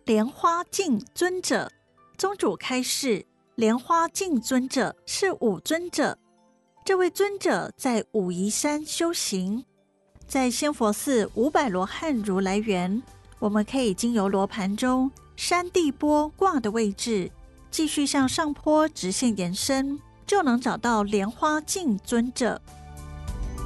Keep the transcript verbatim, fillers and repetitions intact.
莲花净尊者。宗主开示，莲花净尊者是五尊者，这位尊者在武夷山修行，在仙佛寺五百罗汉如来园，我们可以经由罗盘中山地波卦的位置，继续向上坡直线延伸，就能找到莲花净尊者。